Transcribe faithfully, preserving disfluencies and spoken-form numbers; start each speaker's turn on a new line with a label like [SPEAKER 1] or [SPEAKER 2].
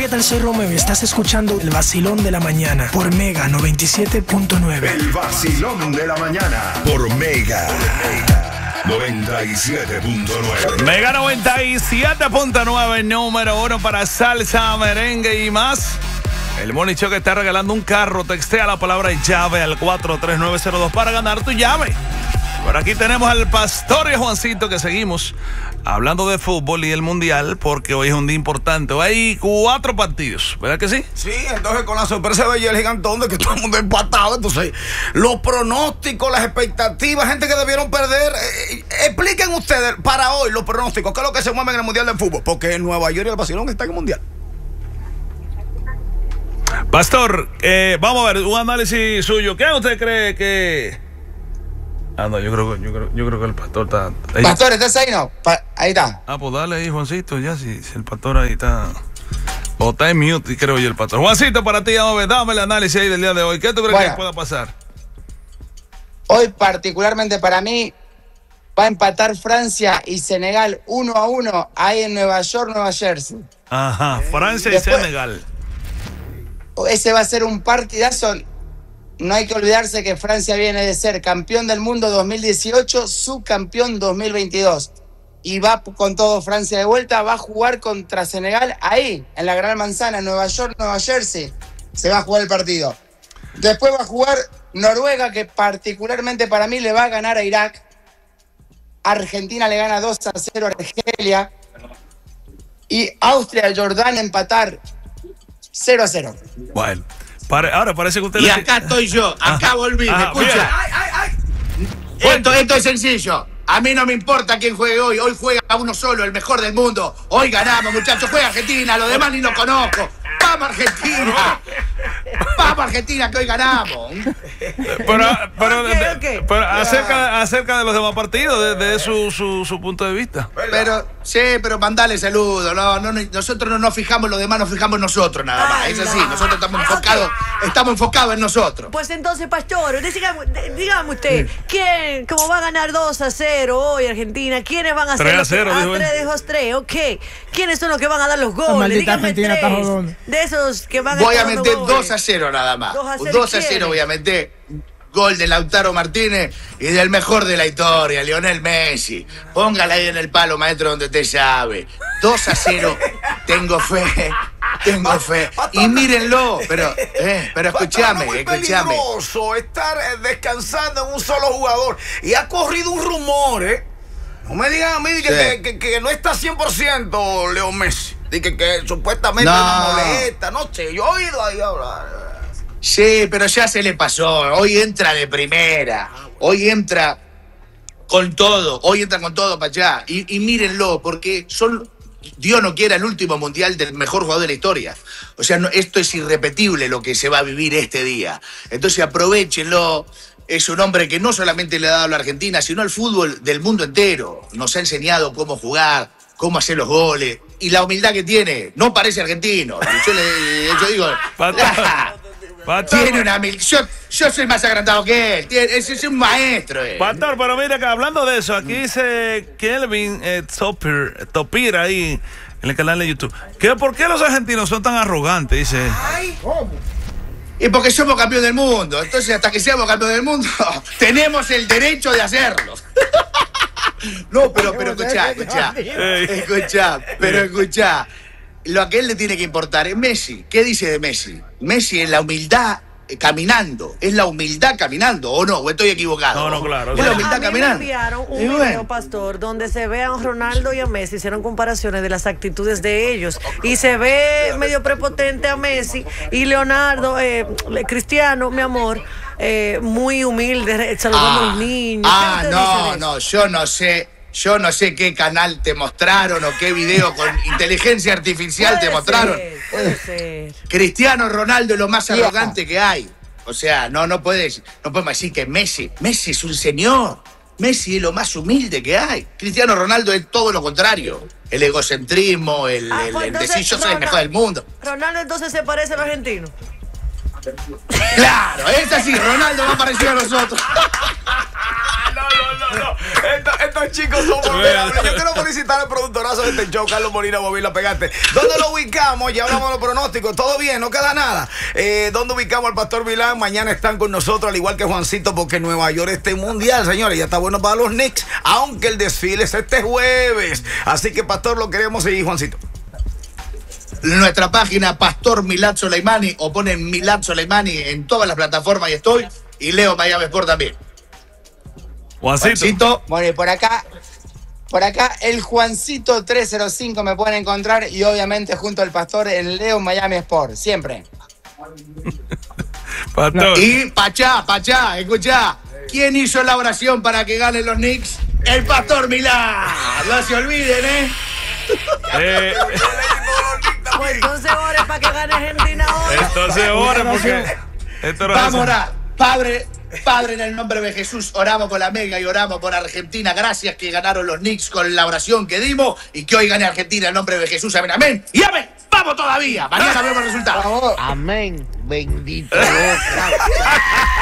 [SPEAKER 1] ¿qué tal? Soy Romeo y estás escuchando El Vacilón de la Mañana por Mega noventa y siete punto nueve.
[SPEAKER 2] El Vacilón de la Mañana por Mega noventa y siete punto nueve.
[SPEAKER 3] Mega noventa y siete punto nueve, número uno para salsa, merengue y más. El Money Show que está regalando un carro. Textea la palabra llave al cuatro tres nueve cero dos para ganar tu llave. Por aquí tenemos al Pastor y a Juancito, que seguimos hablando de fútbol y el mundial, porque hoy es un día importante. Hoy hay cuatro partidos, ¿verdad que sí?
[SPEAKER 4] Sí, entonces con la sorpresa de el gigantón de que todo el mundo empatado, entonces los pronósticos, las expectativas, gente que debieron perder. Eh, expliquen ustedes para hoy los pronósticos, qué es lo que se mueve en el mundial de fútbol, porque en Nueva York y el Vacilón está en el mundial.
[SPEAKER 3] Pastor, eh, vamos a ver un análisis suyo. ¿Qué usted cree que...? Ah, no, yo creo, yo creo, yo creo que el pastor está... Ahí.
[SPEAKER 5] Pastor, ¿estás ahí? No, pa ahí está.
[SPEAKER 3] Ah, pues dale ahí, Juancito, ya, si, si el pastor ahí está... O está en mute, creo yo, el pastor. Juancito, para ti, vamos a ver, dame el análisis ahí del día de hoy. ¿Qué tú crees
[SPEAKER 5] bueno,
[SPEAKER 3] que pueda pasar?
[SPEAKER 5] Hoy, particularmente para mí, va a empatar Francia y Senegal uno a uno ahí en Nueva York, Nueva Jersey.
[SPEAKER 3] Ajá, Francia y
[SPEAKER 5] Después,
[SPEAKER 3] Senegal.
[SPEAKER 5] Ese va a ser un partidazo. No hay que olvidarse que Francia viene de ser campeón del mundo dos mil dieciocho, subcampeón dos mil veintidós. Y va con todo Francia de vuelta, va a jugar contra Senegal ahí, en la Gran Manzana, Nueva York, Nueva Jersey. Se va a jugar el partido. Después va a jugar Noruega, que particularmente para mí le va a ganar a Irak. Argentina le gana dos a cero a Argelia. Y Austria y Jordania empatar cero a cero.
[SPEAKER 3] Bueno. Pare, ahora parece que usted...
[SPEAKER 6] Y
[SPEAKER 3] le...
[SPEAKER 6] acá estoy yo, acá
[SPEAKER 3] ah,
[SPEAKER 6] volví,
[SPEAKER 3] ah,
[SPEAKER 6] ¿me escucha?
[SPEAKER 4] Ay, ay, ay.
[SPEAKER 6] Esto, esto es sencillo. A mí no me importa quién juegue hoy. Hoy juega uno solo, el mejor del mundo. Hoy ganamos, muchachos. Juega Argentina, los demás ni los conozco. ¡Vamos, Argentina! ¡Vamos, Argentina, que hoy ganamos!
[SPEAKER 3] Pero, pero,
[SPEAKER 5] okay,
[SPEAKER 3] de,
[SPEAKER 5] okay.
[SPEAKER 3] pero acerca, acerca de los demás partidos, desde de su, su, su punto de vista.
[SPEAKER 6] Pero, sí, pero mandale saludos. No, no, nosotros no nos fijamos en los demás, nos fijamos en nosotros nada más. Es así, nosotros estamos enfocados, estamos enfocados en nosotros.
[SPEAKER 7] Pues entonces, Pastor, dígame, dígame usted, ¿quién, cómo va a ganar dos a cero hoy Argentina? ¿Quiénes van a ser
[SPEAKER 3] tres a
[SPEAKER 7] los
[SPEAKER 3] cero,
[SPEAKER 7] que,
[SPEAKER 3] dijo
[SPEAKER 7] ah,
[SPEAKER 3] él.
[SPEAKER 7] tres de los tres, ok. ¿Quiénes son los que van a dar los goles? Dígame
[SPEAKER 1] Argentina está
[SPEAKER 7] tres
[SPEAKER 1] jodón.
[SPEAKER 7] de esos que van a
[SPEAKER 6] Voy a
[SPEAKER 7] estar dando
[SPEAKER 6] meter
[SPEAKER 7] goles.
[SPEAKER 6] dos a cero nada más.
[SPEAKER 7] dos a cero,
[SPEAKER 6] dos a cero
[SPEAKER 7] ¿quiénes?
[SPEAKER 6] voy a meter. Gol de Lautaro Martínez y del mejor de la historia, Lionel Messi. Póngala ahí en el palo, maestro, donde te sabe. dos a cero, tengo fe, tengo fe. Y mírenlo, pero, eh, pero escúchame,
[SPEAKER 4] Es muy
[SPEAKER 6] escúchame.
[SPEAKER 4] peligroso estar eh, descansando en un solo jugador. Y ha corrido un rumor, ¿eh? No me digan a mí que,
[SPEAKER 6] Sí.
[SPEAKER 4] que, que, que no está cien por ciento Leo Messi. De que, que supuestamente
[SPEAKER 6] No.
[SPEAKER 4] no molesta, no sé. Yo he oído ahí hablar.
[SPEAKER 6] Sí, pero ya se le pasó. Hoy entra de primera. Hoy entra con todo. Hoy entra con todo para allá. Y, y mírenlo, porque son, Dios no quiera, el último mundial del mejor jugador de la historia. O sea, no, esto es irrepetible lo que se va a vivir este día. Entonces aprovechenlo. Es un hombre que no solamente le ha dado a la Argentina, sino al fútbol del mundo entero. Nos ha enseñado cómo jugar, cómo hacer los goles. Y la humildad que tiene. No parece argentino. Yo, le, yo digo...
[SPEAKER 3] Pastor,
[SPEAKER 6] Tiene una mil... Yo, yo soy más agrandado que él. Tiene, es, es un maestro. Eh.
[SPEAKER 3] Pastor, pero mira que hablando de eso, aquí dice Kelvin eh, Topir, Topir ahí en el canal de YouTube. ¿Qué, ¿Por qué los argentinos son tan arrogantes? Dice.
[SPEAKER 6] Y porque somos campeones del mundo. Entonces, hasta que seamos campeones del mundo, tenemos el derecho de hacerlo. No, pero, pero escuchá, escuchá. Escuchá, pero escuchá. Lo que a él le tiene que importar es Messi. ¿Qué dice de Messi? Messi es la humildad eh, caminando. Es la humildad caminando, ¿o no? ¿O estoy equivocado?
[SPEAKER 3] No, no, claro.
[SPEAKER 6] Es
[SPEAKER 3] Bueno,
[SPEAKER 6] la humildad
[SPEAKER 7] a mí me
[SPEAKER 6] caminando.
[SPEAKER 7] enviaron un
[SPEAKER 6] Y
[SPEAKER 7] video,
[SPEAKER 6] bueno.
[SPEAKER 7] Pastor, donde se ve a Ronaldo y a Messi, hicieron comparaciones de las actitudes de ellos. Y se ve medio prepotente a Messi y Leonardo, eh, Cristiano, mi amor, eh, muy humilde, saludando a los niños.
[SPEAKER 6] Ah,
[SPEAKER 7] ¿Qué usted dice de
[SPEAKER 6] no,
[SPEAKER 7] eso?
[SPEAKER 6] no, yo no sé. Yo no sé qué canal te mostraron o qué video con inteligencia artificial te
[SPEAKER 7] Puede
[SPEAKER 6] mostraron.
[SPEAKER 7] ser, puede ser.
[SPEAKER 6] Cristiano Ronaldo es lo más arrogante que hay. O sea, no, no puedes, no podemos decir que Messi, Messi es un señor. Messi es lo más humilde que hay. Cristiano Ronaldo es todo lo contrario. El egocentrismo, el,
[SPEAKER 7] Ah,
[SPEAKER 6] el,
[SPEAKER 7] pues
[SPEAKER 6] el
[SPEAKER 7] entonces,
[SPEAKER 6] decir yo soy el
[SPEAKER 7] Ronald-
[SPEAKER 6] mejor del mundo.
[SPEAKER 7] Ronaldo entonces se parece al argentino.
[SPEAKER 6] Claro, es así, Ronaldo va parecido a nosotros.
[SPEAKER 3] No, no, no, no.
[SPEAKER 4] Estos, estos chicos son formidables. Yo quiero felicitar al productorazo de este show, Carlos Molina, Bobby La Pegante. ¿Dónde lo ubicamos? Ya hablamos de los pronósticos. Todo bien, no queda nada. Eh, ¿Dónde ubicamos al Pastor Milán? Mañana están con nosotros, al igual que Juancito, porque Nueva York este mundial, señores. Ya está bueno para los Knicks, aunque el desfile es este jueves. Así que, Pastor, lo queremos seguir, Juancito.
[SPEAKER 6] Nuestra página Pastor Milad Soleimani, o ponen Milad Soleimani en todas las plataformas y estoy. Y Leo Miami Sport también.
[SPEAKER 3] Juancito.
[SPEAKER 6] Juancito.
[SPEAKER 5] Bueno, y por acá, por acá el Juancito tres cero cinco me pueden encontrar y obviamente junto al Pastor en Leo Miami Sport, siempre.
[SPEAKER 3] Pastor.
[SPEAKER 6] Y Pachá, Pachá, escuchá. ¿Quién hizo la oración para que ganen los Knicks? El Pastor Milán. No se olviden, ¿eh?
[SPEAKER 3] Eh,
[SPEAKER 7] Pues entonces ore para que gane Argentina hoy.
[SPEAKER 3] entonces ore porque esto no
[SPEAKER 6] Vamos a
[SPEAKER 3] es-
[SPEAKER 6] orar. Padre, Padre, en el nombre de Jesús, oramos por la Mega y oramos por Argentina. Gracias que ganaron los Knicks con la oración que dimos y que hoy gane Argentina en el nombre de Jesús. Amén, amén. Y amén. Vamos todavía. Mañana vemos el resultado.
[SPEAKER 5] Vamos.
[SPEAKER 8] Amén. Bendito Dios.